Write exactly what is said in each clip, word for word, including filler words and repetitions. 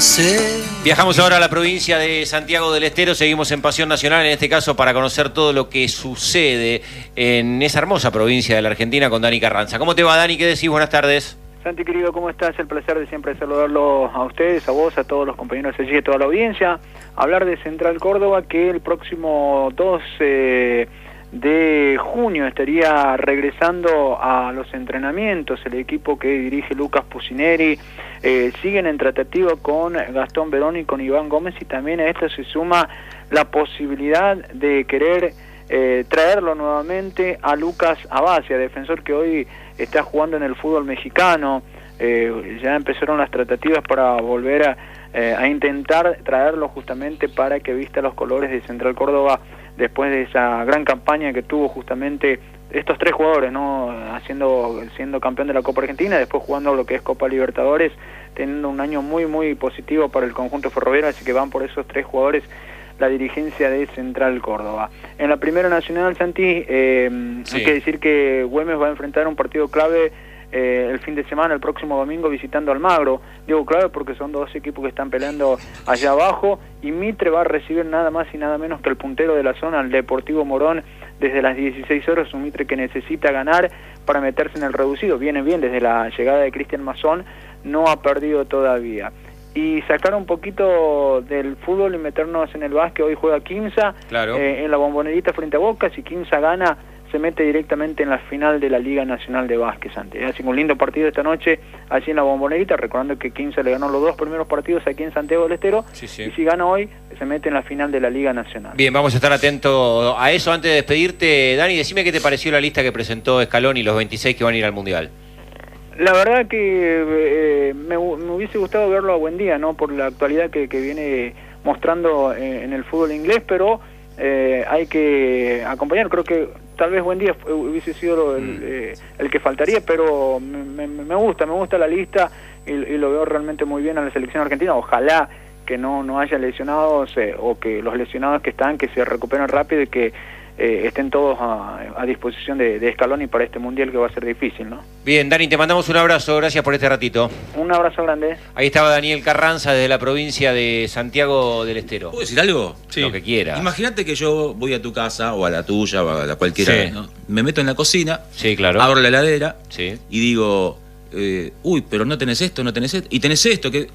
sé. Viajamos ahora a la provincia de Santiago del Estero, seguimos en Pasión Nacional, en este caso para conocer todo lo que sucede en esa hermosa provincia de la Argentina con Dani Carranza. ¿Cómo te va, Dani? ¿Qué decís? Buenas tardes. Santi, querido, ¿cómo estás? El placer de siempre saludarlo a ustedes, a vos, a todos los compañeros allí, a toda la audiencia. Hablar de Central Córdoba, que el próximo dos de junio estaría regresando a los entrenamientos. El equipo que dirige Lucas Pusineri eh, siguen en tratativa con Gastón Verón y con Iván Gómez, y también a esto se suma la posibilidad de querer eh, traerlo nuevamente a Lucas Abacia, defensor que hoy está jugando en el fútbol mexicano. Eh, ya empezaron las tratativas para volver a, eh, a intentar traerlo justamente para que vista los colores de Central Córdoba después de esa gran campaña que tuvo justamente estos tres jugadores, ¿no? Haciendo, siendo campeón de la Copa Argentina, después jugando lo que es Copa Libertadores, teniendo un año muy muy positivo para el conjunto ferroviario, así que van por esos tres jugadores la dirigencia de Central Córdoba. En la Primera Nacional, Santi, eh, sí. hay que decir que Güemes va a enfrentar un partido clave eh, el fin de semana, el próximo domingo, visitando Almagro. Digo clave porque son dos equipos que están peleando allá abajo, y Mitre va a recibir nada más y nada menos que el puntero de la zona, el Deportivo Morón, desde las dieciséis horas, un Mitre que necesita ganar para meterse en el reducido. Viene bien desde la llegada de Cristian Mazón, no ha perdido todavía. Y sacar un poquito del fútbol y meternos en el básquet. Hoy juega Quimsa, claro. eh, en la Bombonerita frente a Boca. Si Quimsa gana, se mete directamente en la final de la Liga Nacional de Básquet, Santi. Así que un lindo partido esta noche allí en la Bombonerita, recordando que Quimsa le ganó los dos primeros partidos aquí en Santiago del Estero, sí, sí. y si gana hoy, se mete en la final de la Liga Nacional. Bien, vamos a estar atentos a eso. Antes de despedirte, Dani, decime qué te pareció la lista que presentó Scaloni y los veintiséis que van a ir al Mundial. La verdad que eh, me, me hubiese gustado verlo a Buendía, ¿no? Por la actualidad que, que viene mostrando eh, en el fútbol inglés, pero eh, hay que acompañar. Creo que tal vez Buendía hubiese sido el, mm. eh, el que faltaría, pero me, me, me gusta, me gusta la lista y, y lo veo realmente muy bien a la selección argentina. Ojalá que no, no haya lesionados eh, o que los lesionados que están, que se recuperen rápido y que Eh, estén todos a, a disposición de, de Scaloni para este Mundial, que va a ser difícil, ¿no? Bien, Dani, te mandamos un abrazo, gracias por este ratito. Un abrazo grande. Ahí estaba Daniel Carranza desde la provincia de Santiago del Estero. ¿Puedo decir algo? Sí. Lo que quieras. Imagínate que yo voy a tu casa, o a la tuya, o a la cualquiera, sí. ¿no? Me meto en la cocina, sí, claro. abro la heladera, sí. y digo, eh, uy, pero no tenés esto, no tenés esto, y tenés esto, que...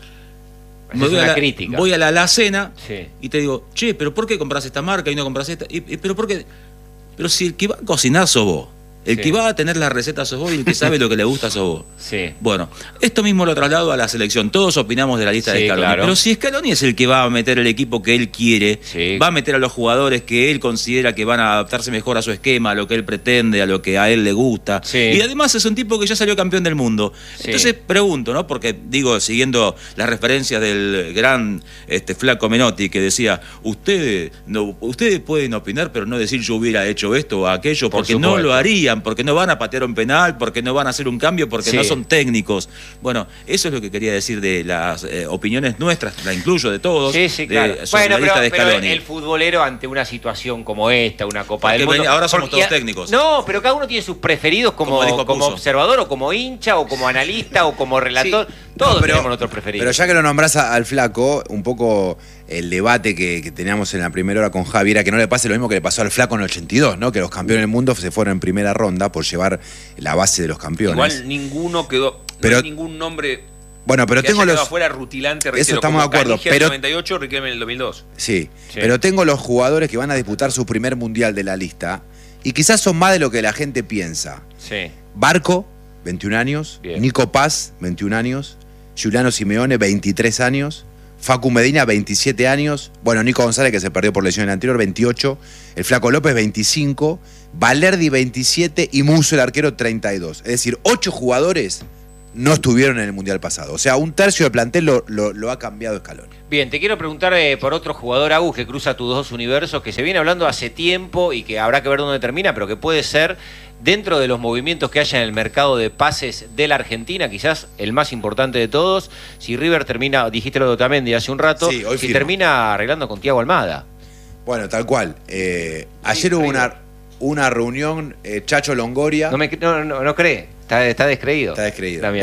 Me voy, a a la, crítica. voy a la alacena, sí. y te digo, che, pero ¿por qué compras esta marca y no compras esta? Y, y, pero ¿por qué? Pero si el que va a cocinar sos vos, el sí. que va a tener la receta sos vos, y el que sabe lo que le gusta sos vos. Sí. Bueno, esto mismo lo traslado a la selección. Todos opinamos de la lista sí, de Scaloni. Claro. Pero si Scaloni es el que va a meter el equipo que él quiere, sí. va a meter a los jugadores que él considera que van a adaptarse mejor a su esquema, a lo que él pretende, a lo que a él le gusta. Sí. Y además es un tipo que ya salió campeón del mundo. Sí. Entonces pregunto, ¿no? Porque digo, siguiendo las referencias del gran este, Flaco Menotti, que decía, ustedes no, ustedes pueden opinar, pero no decir yo hubiera hecho esto o aquello, porque Por no lo harían, porque no van a patear un penal, porque no van a hacer un cambio, porque sí. no son técnicos. Bueno, eso es lo que quería decir de las eh, opiniones nuestras, la incluyo de todos. Sí, sí, claro. De, bueno, la lista pero, de pero el futbolero ante una situación como esta, una Copa porque del Mundo... ahora somos porque, todos técnicos. No, pero cada uno tiene sus preferidos como, como, como observador, o como hincha, o como analista, o como relator. Sí. Todos no, pero, tenemos nuestros preferidos. Pero ya que lo nombrás al Flaco, un poco el debate que, que teníamos en la primera hora con Javi era que no le pase lo mismo que le pasó al Flaco en el ochenta y dos, ¿no? Que los campeones del mundo se fueron en primera ronda por llevar la base de los campeones. Igual ninguno quedó, pero, no hay ningún nombre bueno, pero que tengo haya los afuera rutilante, reitero, eso estamos como de acuerdo, Canigia pero en el noventa y ocho, Riquelme en el dos mil dos. Sí, sí, pero tengo los jugadores que van a disputar su primer mundial de la lista y quizás son más de lo que la gente piensa. Sí. Barco, veintiún años, bien. Nico Paz, veintiún años, Giuliano Simeone, veintitrés años, Facu Medina, veintisiete años, bueno, Nico González, que se perdió por lesión en el anterior, veintiocho, el Flaco López, veinticinco, Valerdi, veintisiete y Musso, el arquero, treinta y dos. Es decir, ocho jugadores no estuvieron en el Mundial pasado. O sea, un tercio del plantel lo, lo, lo ha cambiado Scaloni. Bien, te quiero preguntar eh, por otro jugador, Agus, que cruza tus dos universos, que se viene hablando hace tiempo y que habrá que ver dónde termina, pero que puede ser, dentro de los movimientos que haya en el mercado de pases de la Argentina, quizás el más importante de todos, si River termina, dijiste lo de Otamendi hace un rato, sí, hoy si firmo. termina arreglando con Thiago Almada. Bueno, tal cual. Eh, Sí, ayer hubo River. una, una reunión, eh, Chacho Longoria. No, me, no, no, no cree, está, está descreído. Está descreído. Damián. Bueno,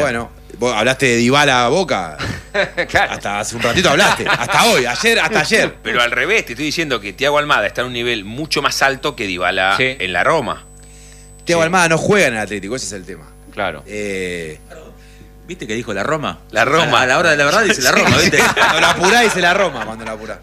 Vos hablaste de Dybala a Boca. Claro. Hasta hace un ratito hablaste. Hasta hoy, ayer, hasta ayer. Pero al revés, te estoy diciendo que Thiago Almada está en un nivel mucho más alto que Dybala sí. en la Roma. Thiago sí. Almada no juega en el Atlético, ese es el tema. Claro. Eh... ¿Viste que dijo la Roma? La Roma. A la hora de la verdad dice la Roma, ¿viste? Cuando la apurá dice la Roma, cuando la apurá.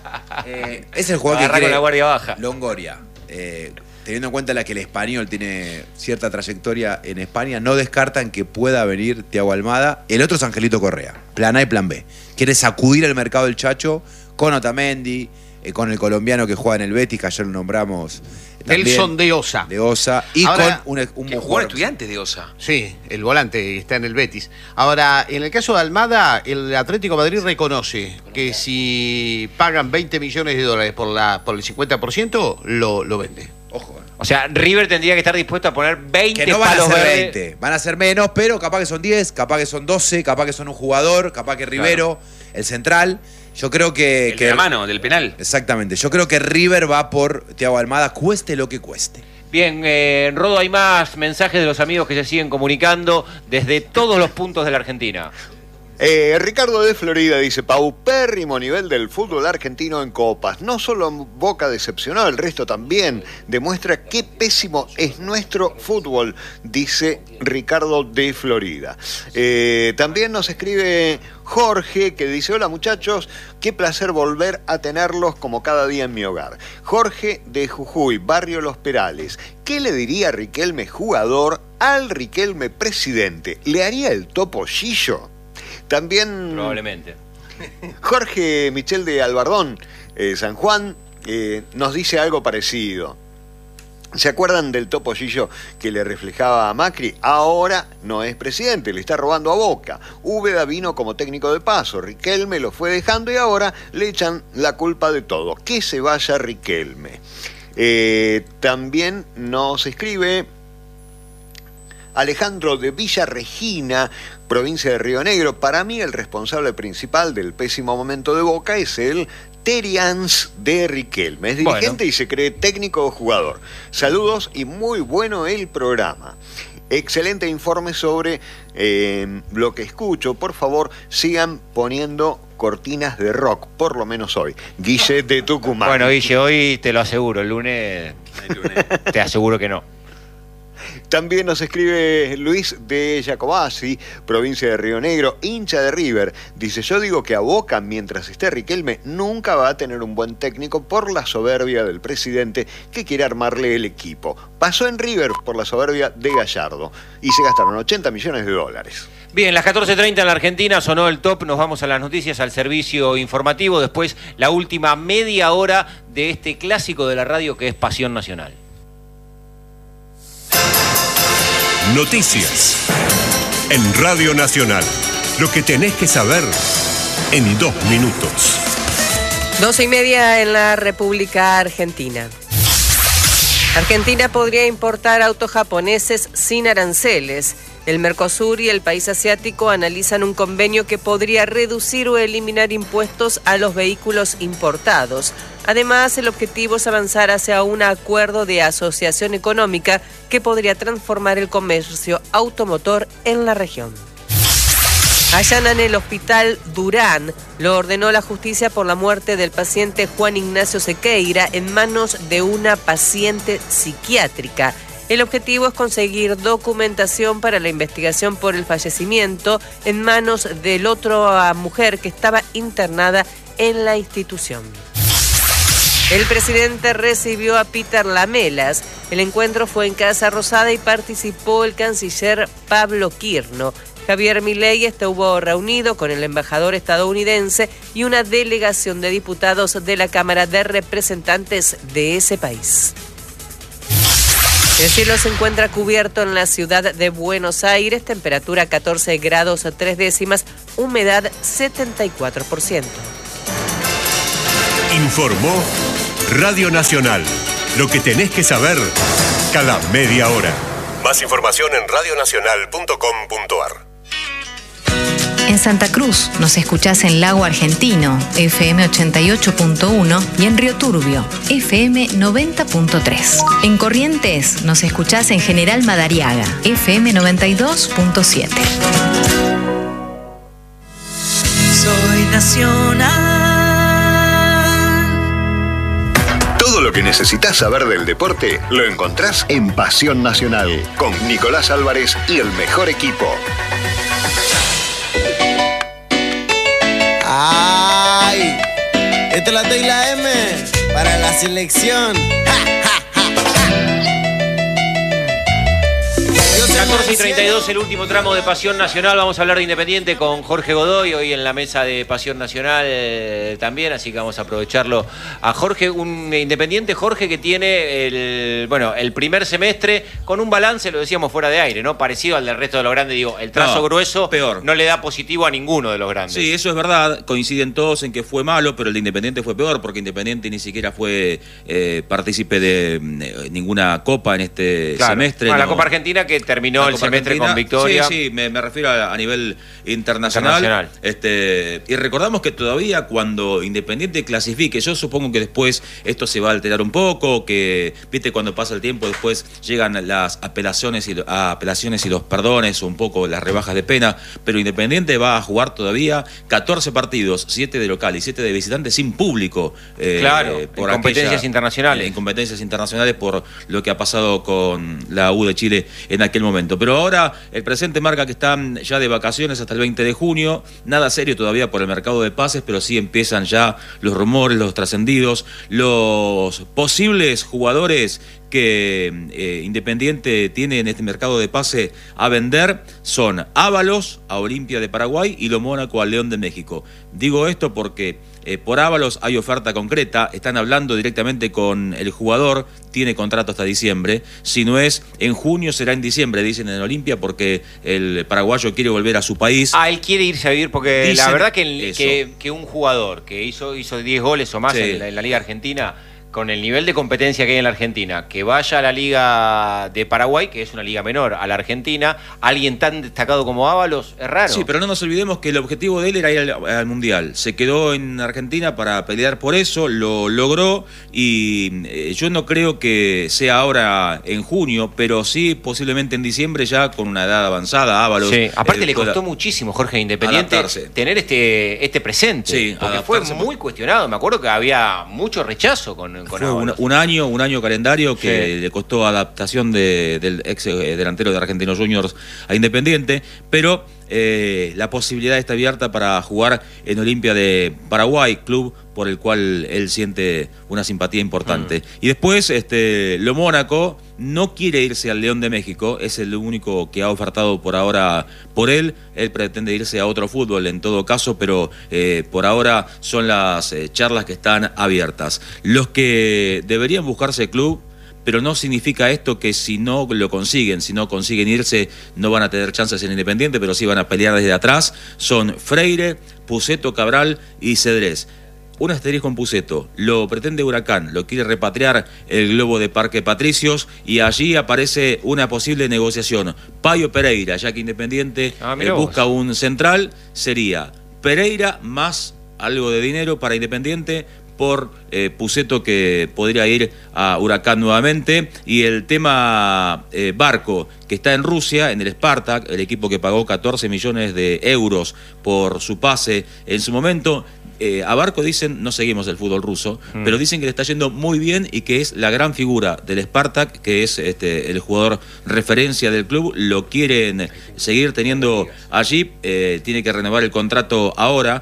Eh, es el jugador que quiere con la guardia baja. Longoria. Eh, teniendo en cuenta la que el español tiene cierta trayectoria en España, no descartan que pueda venir Thiago Almada. El otro es Angelito Correa, plan A y plan B. Quiere sacudir el mercado del Chacho con Otamendi, eh, con el colombiano que juega en el Betis, que ayer lo nombramos. Nelson de Osa. De Osa. Y ahora, con un, un que jugó estudiante de Osa. Sí, el volante está en el Betis. Ahora, en el caso de Almada, el Atlético de Madrid reconoce que si pagan veinte millones de dólares por, la, por el cincuenta por ciento, lo, lo vende. Ojo. O sea, River tendría que estar dispuesto a poner veinte que no van palos a ser verdes. veinte, van a ser menos, pero capaz que son diez, capaz que son doce, capaz que son un jugador, capaz que Rivero, claro. el central. Yo creo que... El que de la mano, del penal. Exactamente. Yo creo que River va por Thiago Almada, cueste lo que cueste. Bien, eh, Rodo, hay más mensajes de los amigos que se siguen comunicando desde todos los puntos de la Argentina. Eh, Ricardo de Florida dice: paupérrimo nivel del fútbol argentino en copas. No solo Boca decepcionó, el resto también. Demuestra qué pésimo es nuestro fútbol, dice Ricardo de Florida. Eh, también nos escribe Jorge, que dice: hola muchachos, qué placer volver a tenerlos como cada día en mi hogar. Jorge de Jujuy, barrio Los Perales. ¿Qué le diría Riquelme jugador al Riquelme presidente? ¿Le haría el topollillo? También probablemente Jorge Michel de Albardón, eh, San Juan, eh, nos dice algo parecido. ¿Se acuerdan del topollillo que le reflejaba a Macri? Ahora no es presidente, le está robando a Boca. Úbeda vino como técnico de paso, Riquelme lo fue dejando y ahora le echan la culpa de todo. Que se vaya Riquelme. Eh, también nos escribe Alejandro de Villa Regina, provincia de Río Negro. Para mí el responsable principal del pésimo momento de Boca es el Terians de Riquelme. Es dirigente bueno. y se cree técnico o jugador. Saludos y muy bueno el programa. Excelente informe sobre eh, lo que escucho. Por favor, sigan poniendo cortinas de rock, por lo menos hoy. Guille de Tucumán. Bueno, Guille, hoy te lo aseguro, el lunes, el lunes. te aseguro que no. También nos escribe Luis de Jacobasi, provincia de Río Negro, hincha de River. Dice: yo digo que a Boca, mientras esté Riquelme, nunca va a tener un buen técnico por la soberbia del presidente que quiere armarle el equipo. Pasó en River por la soberbia de Gallardo y se gastaron ochenta millones de dólares. Bien, las catorce treinta en la Argentina, sonó el top, nos vamos a las noticias, al servicio informativo, después la última media hora de este clásico de la radio que es Pasión Nacional. Noticias en Radio Nacional. Lo que tenés que saber en dos minutos. Doce y media en la República Argentina. Argentina podría importar autos japoneses sin aranceles. El Mercosur y el país asiático analizan un convenio que podría reducir o eliminar impuestos a los vehículos importados. Además, el objetivo es avanzar hacia un acuerdo de asociación económica que podría transformar el comercio automotor en la región. Allanan el hospital Durán. Lo ordenó la justicia por la muerte del paciente Juan Ignacio Sequeira en manos de una paciente psiquiátrica. El objetivo es conseguir documentación para la investigación por el fallecimiento en manos de la otra mujer que estaba internada en la institución. El presidente recibió a Peter Lamelas. El encuentro fue en Casa Rosada y participó el canciller Pablo Quirno. Javier Milei estuvo reunido con el embajador estadounidense y una delegación de diputados de la Cámara de Representantes de ese país. El cielo se encuentra cubierto en la ciudad de Buenos Aires, temperatura catorce grados tres décimas, humedad setenta y cuatro por ciento. Informó Radio Nacional. Lo que tenés que saber cada media hora. Más información en radio nacional punto com punto a r. En En Santa Cruz nos escuchás en Lago Argentino, F M ochenta y ocho punto uno, y en Río Turbio, F M noventa punto tres. En Corrientes nos escuchás en General Madariaga, F M noventa y dos punto siete. Soy Nacional. Todo lo que necesitas saber del deporte lo encontrás en Pasión Nacional, con Nicolás Álvarez y el mejor equipo. ¡Ay! Esto es la T y la M para la selección. ¡Ja, ja, ja, ja! catorce y treinta y dos, el último tramo de Pasión Nacional. Vamos a hablar de Independiente con Jorge Godoy, hoy en la mesa de Pasión Nacional eh, también, así que vamos a aprovecharlo a Jorge. Un Independiente, Jorge, que tiene el, bueno, el primer semestre con un balance, lo decíamos fuera de aire, ¿no? Parecido al del resto de los grandes. Digo, el trazo no, grueso peor. No le da positivo a ninguno de los grandes. Sí, eso es verdad. Coinciden todos en que fue malo, pero el de Independiente fue peor, porque Independiente ni siquiera fue eh, partícipe de eh, ninguna copa en este claro. semestre. Bueno, no. La Copa Argentina que terminó el semestre Argentina, con victoria. Sí, sí, me, me refiero a, a nivel internacional. internacional. Este, y recordamos que todavía cuando Independiente clasifique, yo supongo que después esto se va a alterar un poco, que viste cuando pasa el tiempo después llegan las apelaciones y, apelaciones y los perdones, un poco las rebajas de pena, pero Independiente va a jugar todavía catorce partidos, siete de local y siete de visitante sin público. Eh, claro, eh, por en competencias aquella, internacionales. En competencias internacionales por lo que ha pasado con la U de Chile en aquel momento. Pero ahora el presente marca que están ya de vacaciones hasta el veinte de junio, nada serio todavía por el mercado de pases, pero sí empiezan ya los rumores, los trascendidos, los posibles jugadores que eh, Independiente tiene en este mercado de pase a vender son Ábalos a Olimpia de Paraguay y Lo Mónaco al León de México. Digo esto porque eh, por Ábalos hay oferta concreta, están hablando directamente con el jugador, tiene contrato hasta diciembre, si no es en junio será en diciembre, dicen en Olimpia, porque el paraguayo quiere volver a su país. Ah, él quiere irse a vivir porque dicen la verdad que, que, que un jugador que hizo, hizo diez goles o más sí. en, la, en la Liga Argentina, con el nivel de competencia que hay en la Argentina, que vaya a la Liga de Paraguay, que es una liga menor, a la Argentina, alguien tan destacado como Ábalos, es raro. Sí, pero no nos olvidemos que el objetivo de él era ir al, al Mundial. Se quedó en Argentina para pelear por eso, lo logró, y eh, yo no creo que sea ahora en junio, pero sí posiblemente en diciembre, ya con una edad avanzada, Ábalos. Sí, aparte le costó muchísimo, Jorge, Independiente, adaptarse. tener este, este presente, sí, porque fue muy cuestionado. Me acuerdo que había mucho rechazo con Fue un, un año, un año calendario que sí. le costó adaptación de, del ex delantero de Argentinos Juniors a Independiente, pero eh, la posibilidad está abierta para jugar en Olimpia de Paraguay, club por el cual él siente una simpatía importante. Mm. Y después, este, Lo Mónaco no quiere irse al León de México, es el único que ha ofertado por ahora por él. Él pretende irse a otro fútbol en todo caso, pero eh, por ahora son las eh, charlas que están abiertas. Los que deberían buscarse club, pero no significa esto que si no lo consiguen, si no consiguen irse, no van a tener chances en Independiente, pero sí van a pelear desde atrás, son Freire, Puceto, Cabral y Cedrés. Un asterisco con Puceto, lo pretende Huracán, lo quiere repatriar el Globo de Parque Patricios y allí aparece una posible negociación. Payo Pereira, ya que Independiente ah, eh, busca un central, sería Pereira más algo de dinero para Independiente por eh, Puceto, que podría ir a Huracán nuevamente, y el tema eh, Barco, que está en Rusia, en el Spartak, el equipo que pagó catorce millones de euros por su pase en su momento. Eh, a Barco dicen, no seguimos el fútbol ruso, mm. pero dicen que le está yendo muy bien y que es la gran figura del Spartak, que es este, el jugador referencia del club, lo quieren seguir teniendo allí, eh, tiene que renovar el contrato ahora,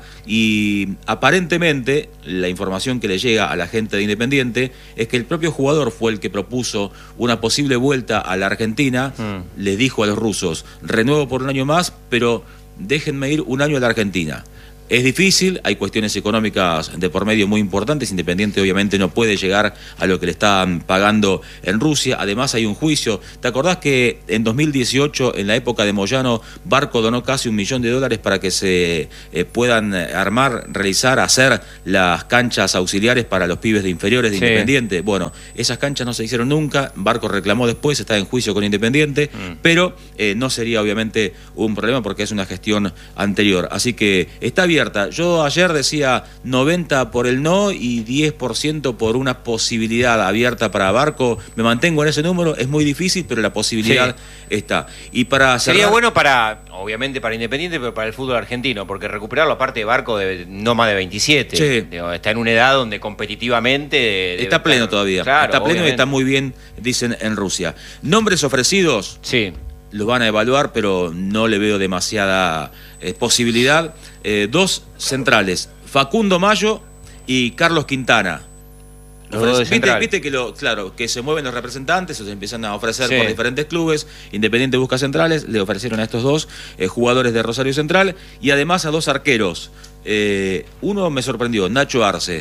y aparentemente la información que le llega a la gente de Independiente es que el propio jugador fue el que propuso una posible vuelta a la Argentina, mm. le dijo a los rusos, renuevo por un año más, pero déjenme ir un año a la Argentina. Es difícil, hay cuestiones económicas de por medio muy importantes. Independiente obviamente no puede llegar a lo que le están pagando en Rusia. Además hay un juicio. ¿Te acordás que en dos mil dieciocho, en la época de Moyano, Barco donó casi un millón de dólares para que se eh, puedan armar, realizar, hacer las canchas auxiliares para los pibes de inferiores de sí. Independiente? Bueno, esas canchas no se hicieron nunca. Barco reclamó después, está en juicio con Independiente, mm. pero eh, no sería obviamente un problema porque es una gestión anterior. Así que está bien. Yo ayer decía noventa por el no y diez por ciento por una posibilidad abierta para Barco. Me mantengo en ese número, es muy difícil, pero la posibilidad sí. está. Y para cerrar... Sería bueno para, obviamente para Independiente, pero para el fútbol argentino, porque recuperarlo aparte de Barco de no más de veintisiete. Sí. Digo, está en una edad donde competitivamente... Debe está pleno estar, todavía. Claro, está pleno obviamente. y está muy bien, dicen en Rusia. Nombres ofrecidos... Sí. Los van a evaluar, pero no le veo demasiada eh, posibilidad. Eh, dos centrales, Facundo Mayo y Carlos Quintana. Los dos de ¿Viste, viste que lo, claro, que se mueven los representantes, se empiezan a ofrecer sí. por diferentes clubes. Independiente busca centrales, le ofrecieron a estos dos eh, jugadores de Rosario Central y además a dos arqueros. Eh, uno me sorprendió, Nacho Arce,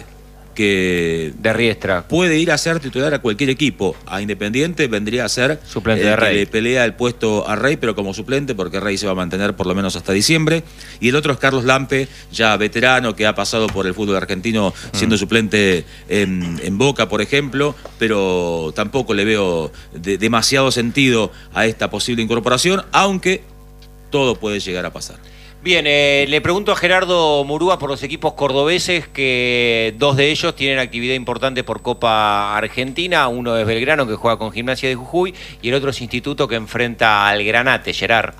que de Riestra puede ir a ser titular a cualquier equipo. A Independiente vendría a ser suplente el de Rey. Que le pelea el puesto a Rey, pero como suplente, porque Rey se va a mantener por lo menos hasta diciembre. Y el otro es Carlos Lampe, ya veterano, que ha pasado por el fútbol argentino siendo mm. suplente en, en Boca, por ejemplo, pero tampoco le veo de, demasiado sentido a esta posible incorporación, aunque todo puede llegar a pasar. Bien, eh, le pregunto a Gerardo Murúa por los equipos cordobeses, que dos de ellos tienen actividad importante por Copa Argentina. Uno es Belgrano, que juega con Gimnasia de Jujuy, y el otro es Instituto, que enfrenta al Granate. Gerard.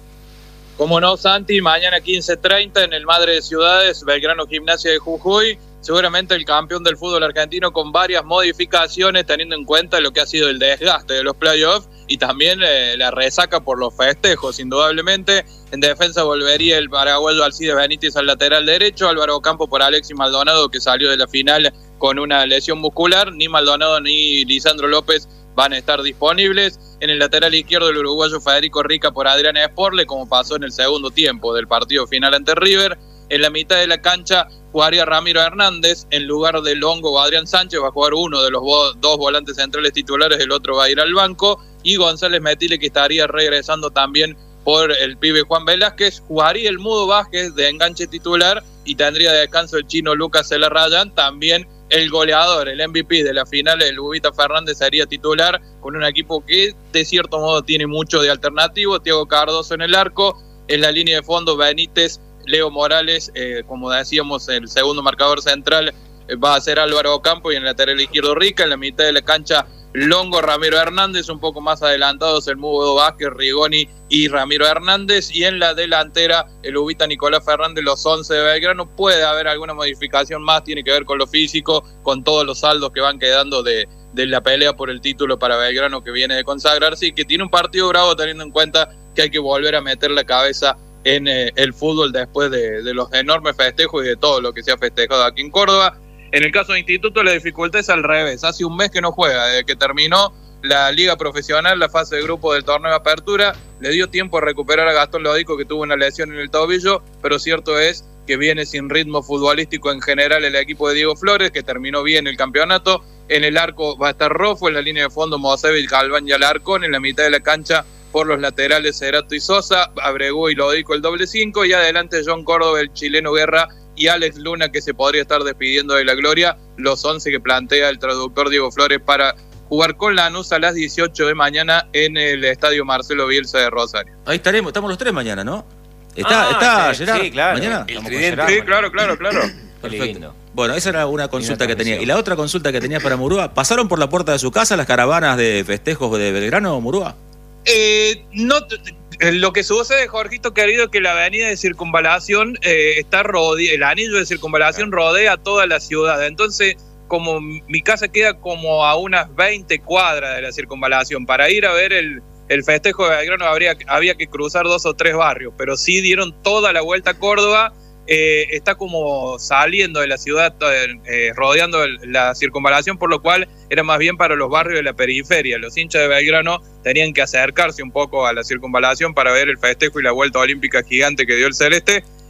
Como no, Santi, mañana quince treinta en el Madre de Ciudades, Belgrano Gimnasia de Jujuy. Seguramente el campeón del fútbol argentino con varias modificaciones, teniendo en cuenta lo que ha sido el desgaste de los playoffs y también eh, la resaca por los festejos, indudablemente. En defensa volvería el paraguayo Alcides Benítez al lateral derecho, Álvaro Ocampo por Alexis Maldonado, que salió de la final con una lesión muscular. Ni Maldonado ni Lisandro López van a estar disponibles. En el lateral izquierdo el uruguayo Federico Rica por Adrián Esporle, como pasó en el segundo tiempo del partido final ante River. En la mitad de la cancha jugaría Ramiro Hernández en lugar del hongo Adrián Sánchez. Va a jugar uno de los dos volantes centrales titulares, el otro va a ir al banco. Y González Metile, que estaría regresando también por el pibe Juan Velázquez. Jugaría el Mudo Vázquez de enganche titular y tendría de descanso el chino Lucas Celarrayán. También el goleador, el M V P de la final, el Bubita Fernández, sería titular con un equipo que de cierto modo tiene mucho de alternativo. Thiago Cardoso en el arco, en la línea de fondo Benítez, Leo Morales, eh, como decíamos, el segundo marcador central eh, va a ser Álvaro Ocampo, y en el lateral izquierdo Rica. En la mitad de la cancha Longo, Ramiro Hernández, un poco más adelantados el Mudo Vázquez, Rigoni y Ramiro Hernández, y en la delantera el Ubita Nicolás Fernández, los once de Belgrano. Puede haber alguna modificación más, tiene que ver con lo físico, con todos los saldos que van quedando de, de la pelea por el título para Belgrano, que viene de consagrarse y que tiene un partido bravo, teniendo en cuenta que hay que volver a meter la cabeza en eh, el fútbol después de, de los enormes festejos y de todo lo que se ha festejado aquí en Córdoba. En el caso de Instituto, la dificultad es al revés. Hace un mes que no juega, desde que terminó la liga profesional, la fase de grupo del torneo de apertura. Le dio tiempo a recuperar a Gastón Lodico, que tuvo una lesión en el tobillo, pero cierto es que viene sin ritmo futbolístico en general el equipo de Diego Flores, que terminó bien el campeonato. En el arco va a estar Rofo, en la línea de fondo Mosevich, Galván y Alarcón. En la mitad de la cancha, por los laterales Cerato y Sosa, Abregú y Lodico el doble cinco, y adelante John Córdoba, el chileno Guerra, y Alex Luna, que se podría estar despidiendo de la gloria. Los once que plantea el traductor Diego Flores para jugar con Lanús a las dieciocho de mañana en el Estadio Marcelo Bielsa de Rosario. Ahí estaremos, estamos los tres mañana, ¿no? Está, ah, está sí, Gerard, sí, claro. mañana. El Gerard, sí, claro, claro, claro. Perfecto. Bueno, esa era una consulta que tenía. Y la otra consulta que tenía para Murúa, ¿pasaron por la puerta de su casa las caravanas de festejos de Belgrano, Murúa? Eh, no, lo que sucede, Jorgito querido, es que la avenida de circunvalación eh, está rodea, el anillo de circunvalación rodea toda la ciudad. Entonces, como mi casa queda como a unas veinte cuadras de la circunvalación, para ir a ver el, el festejo de Belgrano habría, había que cruzar dos o tres barrios, pero sí dieron toda la vuelta a Córdoba. Eh, está como saliendo de la ciudad, eh, rodeando el, la circunvalación, por lo cual era más bien para los barrios de la periferia. Los hinchas de Belgrano tenían que acercarse un poco a la circunvalación para ver el festejo y la vuelta olímpica gigante que dio el Celeste.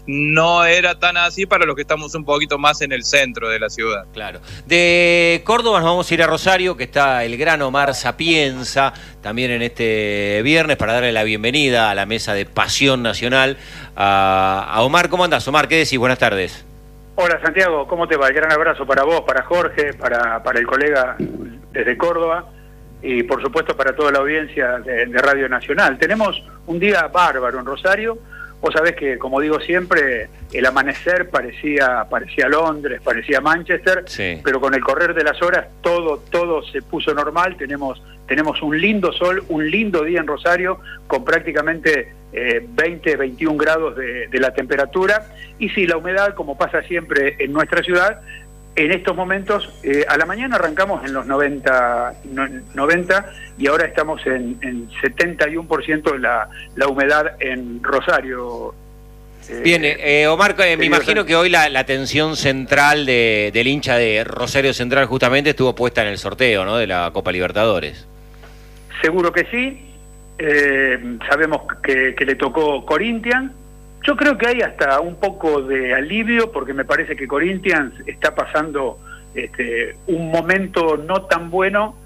no era tan así para los que estamos un poquito más en el centro de la ciudad. Claro. De Córdoba nos vamos a ir a Rosario, que está el gran Omar Sapienza, también en este viernes, para darle la bienvenida a la mesa de Pasión Nacional. A, a Omar, ¿cómo andás? Omar, ¿qué decís? Buenas tardes. Hola Santiago, ¿cómo te va? El gran abrazo para vos, para Jorge, para, para el colega desde Córdoba y por supuesto para toda la audiencia de, de Radio Nacional. Tenemos un día bárbaro en Rosario. Vos sabés que, como digo siempre, el amanecer parecía parecía Londres, parecía Manchester, sí. Pero con el correr de las horas todo todo se puso normal. Tenemos tenemos un lindo sol, un lindo día en Rosario, con prácticamente eh, veinte, veintiún grados de, de la temperatura. Y sí, la humedad, como pasa siempre en nuestra ciudad, en estos momentos, eh, a la mañana arrancamos en los noventa, noventa y ahora estamos en, en setenta y uno por ciento de la, la humedad en Rosario. Eh, Bien, eh, Omar, eh, me imagino que hoy la, la atención central de, del hincha de Rosario Central justamente estuvo puesta en el sorteo, ¿no?, de la Copa Libertadores. Seguro que sí. Eh, sabemos que, que le tocó Corinthians. Yo creo que hay hasta un poco de alivio porque me parece que Corinthians está pasando este, un momento no tan bueno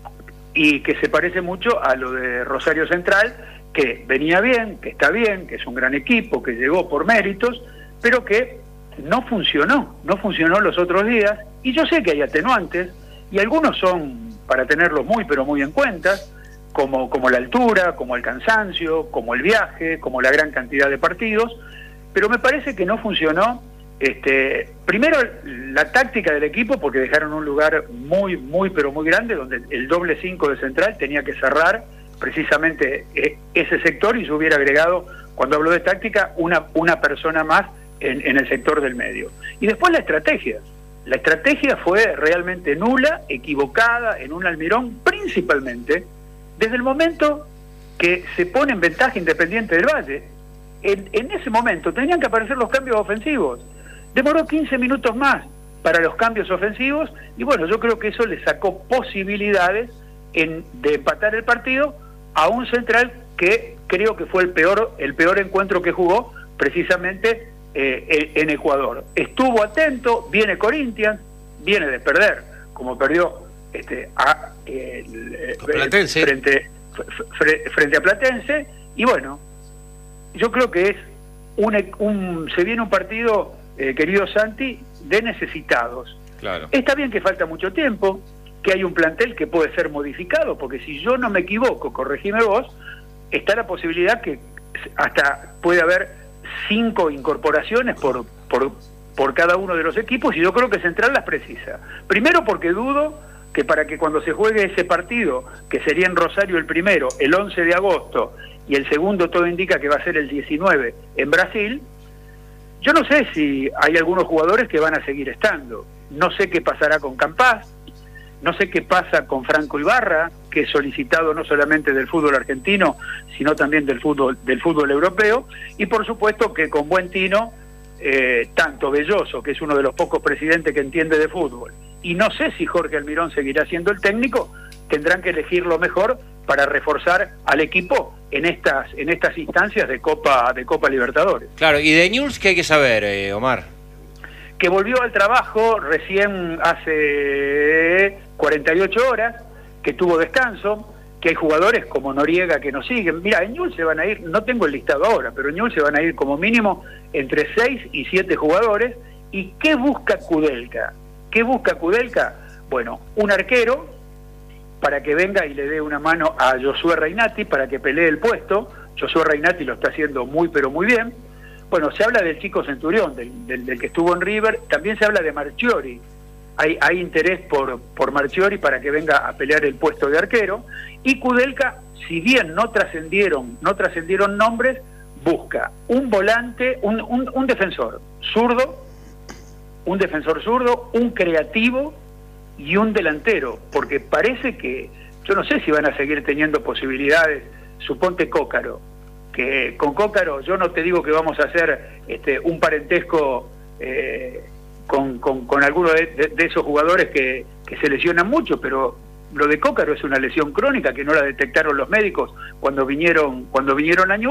y que se parece mucho a lo de Rosario Central, que venía bien, que está bien, que es un gran equipo, que llegó por méritos, pero que no funcionó, no funcionó los otros días. Y yo sé que hay atenuantes y algunos son para tenerlos muy pero muy en cuenta, Como, como la altura, como el cansancio, como el viaje, como la gran cantidad de partidos, pero me parece que no funcionó, este, primero la táctica del equipo, porque dejaron un lugar muy, muy, pero muy grande, donde el doble cinco de Central tenía que cerrar precisamente ese sector y se hubiera agregado, cuando hablo de táctica, una, una persona más en, en el sector del medio. Y después la estrategia. La estrategia fue realmente nula, equivocada, en un Almirón, principalmente desde el momento que se pone en ventaja Independiente del Valle. En, en ese momento tenían que aparecer los cambios ofensivos. Demoró quince minutos más para los cambios ofensivos y bueno, yo creo que eso le sacó posibilidades en, de empatar el partido a un Central que creo que fue el peor, el peor encuentro que jugó precisamente eh, en Ecuador. Estuvo atento, viene Corinthians, viene de perder, como perdió Este, a, eh, el, frente, fre, frente a Platense, y bueno, yo creo que es un, un se viene un partido, eh, querido Santi, de necesitados. Claro. Está bien que falta mucho tiempo, que hay un plantel que puede ser modificado, porque si yo no me equivoco, corregime vos, está la posibilidad que hasta puede haber cinco incorporaciones por, por, por cada uno de los equipos, y yo creo que Central las precisa. Primero porque dudo que para que cuando se juegue ese partido, que sería en Rosario el primero, el once de agosto, y el segundo todo indica que va a ser el diecinueve en Brasil, yo no sé si hay algunos jugadores que van a seguir estando. No sé qué pasará con Campás, no sé qué pasa con Franco Ibarra, que es solicitado no solamente del fútbol argentino, sino también del fútbol, del fútbol europeo, y por supuesto que con buen tino, eh, tanto Belloso, que es uno de los pocos presidentes que entiende de fútbol, y no sé si Jorge Almirón seguirá siendo el técnico, tendrán que elegir lo mejor para reforzar al equipo en estas en estas instancias de Copa de Copa Libertadores. Claro, y de Newell's, ¿qué hay que saber, eh, Omar? Que volvió al trabajo recién hace cuarenta y ocho horas, que tuvo descanso, que hay jugadores como Noriega que nos siguen. Mira, en Newell's se van a ir, no tengo el listado ahora, pero en Newell's se van a ir como mínimo entre seis y siete jugadores. ¿Y qué busca Kudelka? ¿Qué busca Kudelka? Bueno, un arquero para que venga y le dé una mano a Josué Reinati para que pelee el puesto. Josué Reinati lo está haciendo muy pero muy bien. Bueno, se habla del chico Centurión, del, del, del que estuvo en River. También se habla de Marchiori. Hay, hay interés por, por Marchiori para que venga a pelear el puesto de arquero. Y Kudelka, si bien no trascendieron, no trascendieron nombres, busca un volante, un, un, un defensor zurdo, un defensor zurdo, un creativo y un delantero, porque parece que, yo no sé si van a seguir teniendo posibilidades, suponte Cócaro, que con Cócaro yo no te digo que vamos a hacer este, un parentesco eh, con, con, con alguno de, de, de esos jugadores que, que se lesionan mucho, pero lo de Cócaro es una lesión crónica que no la detectaron los médicos cuando vinieron, cuando vinieron a Newell's,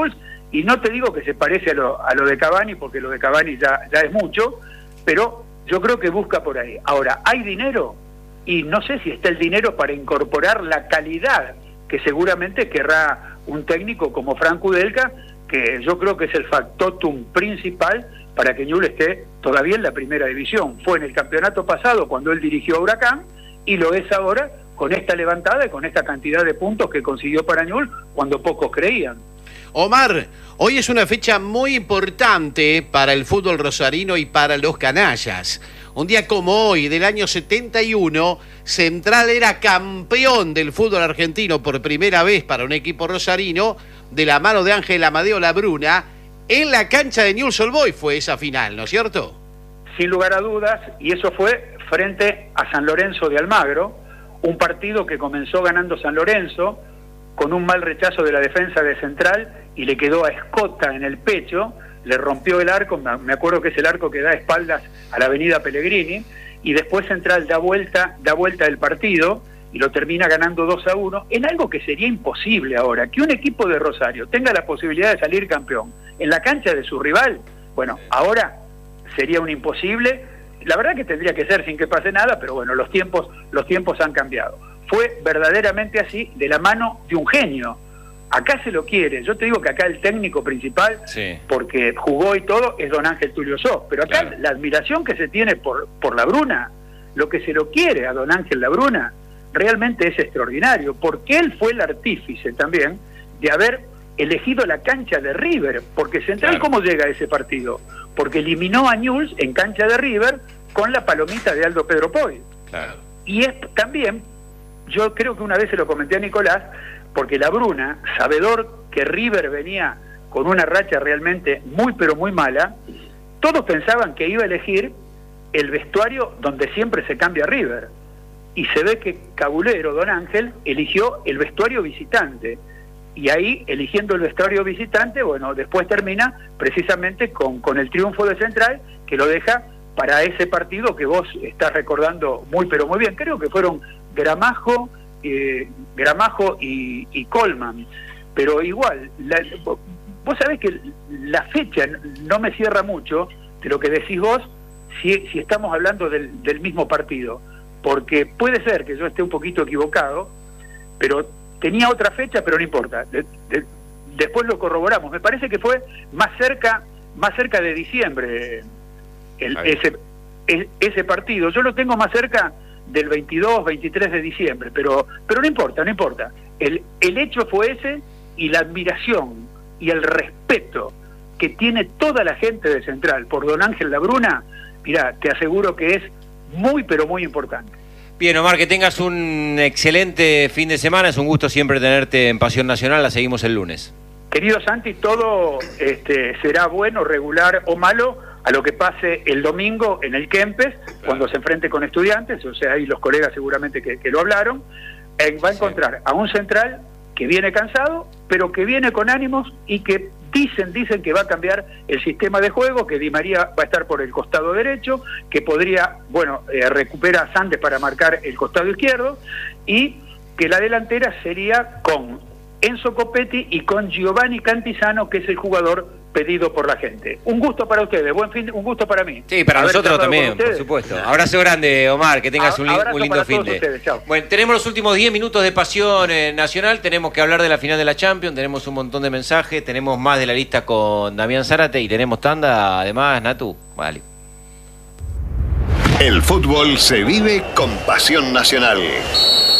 y no te digo que se parece a lo, a lo de Cavani, porque lo de Cavani ya, ya es mucho, pero yo creo que busca por ahí. Ahora, ¿hay dinero? Y no sé si está el dinero para incorporar la calidad que seguramente querrá un técnico como Franco Udelka, que yo creo que es el factotum principal para que Newell's esté todavía en la primera división. Fue en el campeonato pasado cuando él dirigió a Huracán, y lo es ahora con esta levantada y con esta cantidad de puntos que consiguió para Newell's cuando pocos creían. Omar, hoy es una fecha muy importante para el fútbol rosarino y para los canallas. Un día como hoy, del año setenta y uno, Central era campeón del fútbol argentino por primera vez para un equipo rosarino, de la mano de Ángel Amadeo Labruna. En la cancha de Newell's Old Boys fue esa final, ¿no es cierto? Sin lugar a dudas, y eso fue frente a San Lorenzo de Almagro, un partido que comenzó ganando San Lorenzo, con un mal rechazo de la defensa de Central, y le quedó a Escota en el pecho, le rompió el arco, me acuerdo que es el arco que da espaldas a la avenida Pellegrini, y después Central da vuelta, da vuelta el partido, y lo termina ganando dos a uno, en algo que sería imposible ahora, que un equipo de Rosario tenga la posibilidad de salir campeón en la cancha de su rival. Bueno, ahora sería un imposible, la verdad que tendría que ser sin que pase nada, pero bueno, los tiempos, los tiempos han cambiado. Fue verdaderamente así, de la mano de un genio. Acá se lo quiere, yo te digo que acá el técnico principal, sí, porque jugó y todo, es don Ángel Tulio Sos, pero acá claro, la admiración que se tiene por, por Labruna, lo que se lo quiere a don Ángel Labruna, realmente es extraordinario, porque él fue el artífice también de haber elegido la cancha de River, porque Central, claro, ¿cómo llega a ese partido? Porque eliminó a Newell's en cancha de River con la palomita de Aldo Pedro Poy. Claro. Y es también, yo creo que una vez se lo comenté a Nicolás, porque Labruna, sabedor que River venía con una racha realmente muy pero muy mala, todos pensaban que iba a elegir el vestuario donde siempre se cambia River. Y se ve que Cabulero, don Ángel, eligió el vestuario visitante. Y ahí, eligiendo el vestuario visitante, bueno, después termina precisamente con, con el triunfo de Central, que lo deja para ese partido que vos estás recordando muy pero muy bien. Creo que fueron Gramajo, eh, Gramajo y, y Colman. Pero igual, la, vos sabés que la fecha no me cierra mucho de lo que decís vos, si, si estamos hablando del, del mismo partido. Porque puede ser que yo esté un poquito equivocado, pero tenía otra fecha, pero no importa. De, de, después lo corroboramos. Me parece que fue más cerca, más cerca de diciembre el, ese, el, ese partido. Yo lo tengo más cerca del veintidós, veintitrés de diciembre, pero, pero no importa, no importa. El, el hecho fue ese, y la admiración y el respeto que tiene toda la gente de Central por don Ángel Labruna, mirá, te aseguro que es muy pero muy importante. Bien, Omar, que tengas un excelente fin de semana. Es un gusto siempre tenerte en Pasión Nacional. La seguimos el lunes. Querido Santi, todo este, será bueno, regular o malo a lo que pase el domingo en el Kempes, claro, cuando se enfrente con Estudiantes. O sea, ahí los colegas seguramente que, que lo hablaron. Eh, va a encontrar, sí, a un Central que viene cansado, pero que viene con ánimos y que dicen, dicen que va a cambiar el sistema de juego, que Di María va a estar por el costado derecho, que podría, bueno, eh, recupera a Sandes para marcar el costado izquierdo, y que la delantera sería con Enzo Copetti y con Giovanni Cantizano, que es el jugador pedido por la gente. Un gusto para ustedes, buen fin, un gusto para mí. Sí, para nosotros también, por supuesto. Abrazo grande, Omar, que tengas a, un, un lindo fin de. Bueno, tenemos los últimos diez minutos de Pasión eh, Nacional, tenemos que hablar de la final de la Champions, tenemos un montón de mensajes, tenemos más de la lista con Damián Zárate y tenemos tanda, además, Natu. Vale. El fútbol se vive con Pasión Nacional.